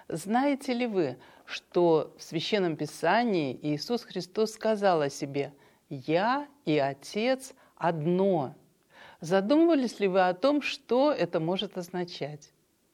Знаете ли вы, что в Священном Писании Иисус Христос сказал о себе: «Я и Отец одно»? Задумывались ли вы о том, что это может означать?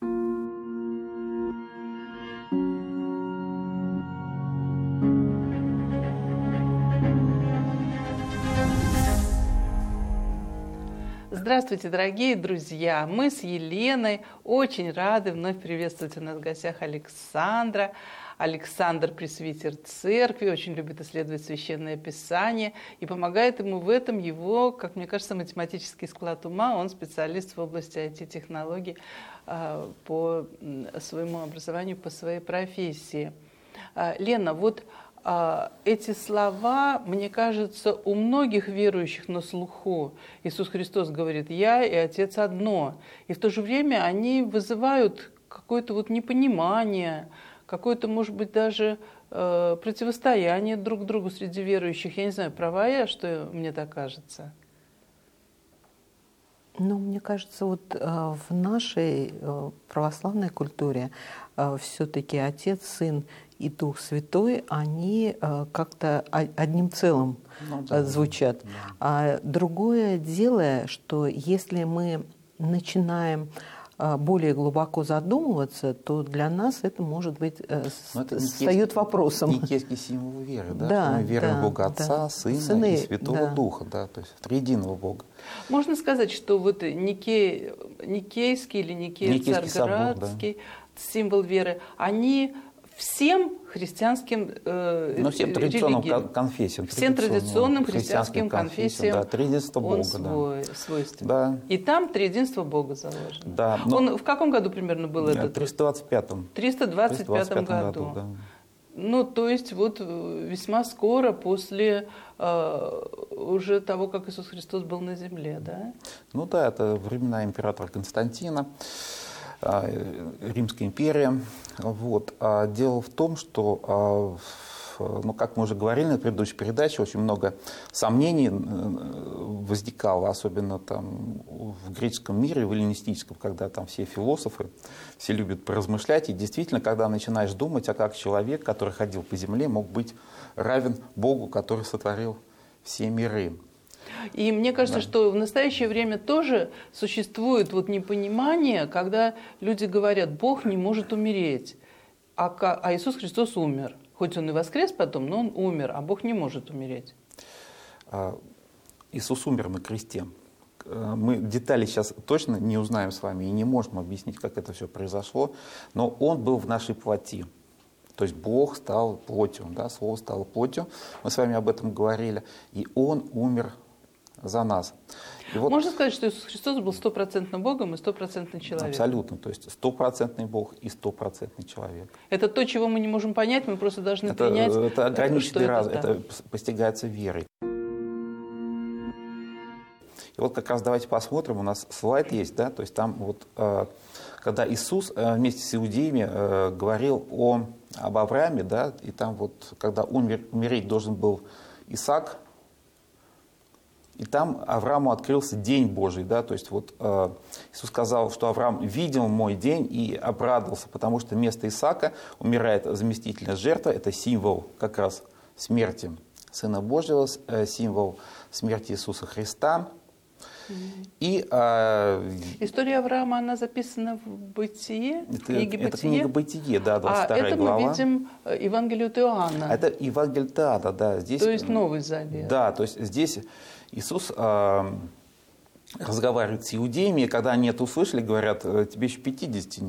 Здравствуйте, дорогие друзья! Мы с Еленой очень рады вновь приветствовать у нас в гостях Александра. Александр – пресвитер церкви, очень любит исследовать Священное Писание, и помогает ему в этом его, как мне кажется, математический склад ума. Он специалист в области IT-технологий по своему образованию, по своей профессии. Лена, вот эти слова, мне кажется, у многих верующих на слуху. Иисус Христос говорит: «Я и Отец одно». И в то же время они вызывают какое-то вот непонимание, какое-то, может быть, даже противостояние друг другу среди верующих. Я не знаю, права я, что мне так кажется? Ну, мне кажется, вот в нашей православной культуре все-таки Отец, Сын и Дух Святой, они как-то одним целым звучат. Да. А другое дело, что если мы начинаем более глубоко задумываться, то для нас это, может быть, встает вопросом. Никейский символ веры, да? Да, Что мы верим в Бога да. Отца, Сына и Святого Духа, да? То есть в триединого Бога. Можно сказать, что вот Никейский или Никея-Царьградский символ веры, они всем христианским всем традиционным конфессиям. Всем традиционным христианским конфессиям. Да, триединство Бога. Свойствен. Да. И там триединство Бога заложено. Да, Он в каком году примерно был этот? В 325-м. 325 году. Да. Ну, то есть вот весьма скоро после уже того, как Иисус Христос был на земле, да? Ну да, это времена императора Константина, Римская империя. Вот. Дело в том, что, как мы уже говорили на предыдущей передаче, очень много сомнений возникало, особенно там в греческом мире, в эллинистическом, когда там все философы, все любят поразмышлять. И действительно, когда начинаешь думать, а как человек, который ходил по земле, мог быть равен Богу, который сотворил все миры. И мне кажется, что в настоящее время тоже существует вот непонимание, когда люди говорят: Бог не может умереть, а Иисус Христос умер. Хоть Он и воскрес потом, но Он умер, а Бог не может умереть. Иисус умер на кресте. Мы детали сейчас точно не узнаем с вами и не можем объяснить, как это все произошло, но Он был в нашей плоти. То есть Бог стал плотью, да, Слово стало плотью, мы с вами об этом говорили, и Он умер за нас. И вот, можно сказать, что Иисус Христос был 100% Богом и 100% человеком? Абсолютно. То есть 100% Бог и 100% человек. Это то, чего мы не можем понять, мы просто должны принять, это ограниченный раз, это это постигается верой. И вот как раз давайте посмотрим, у нас слайд есть, да, то есть там вот, когда Иисус вместе с иудеями говорил об Аврааме, да, и там вот, когда умереть должен был Исаак, и там Аврааму открылся день Божий, да, то есть вот Иисус сказал, что Авраам видел мой день и обрадовался, потому что вместо Исаака умирает заместительная жертва, это символ как раз смерти Сына Божьего, символ смерти Иисуса Христа. И, история Авраама, она записана в Бытие, книге Бытие? Это книга Бытие, да, 22 это глава. мы видим Евангелие от Иоанна. Это Евангелие от Иоанна, да. Здесь, то есть Новый Завет. Да, то есть здесь Иисус разговаривает с иудеями, и когда они это услышали, говорят: тебе еще 50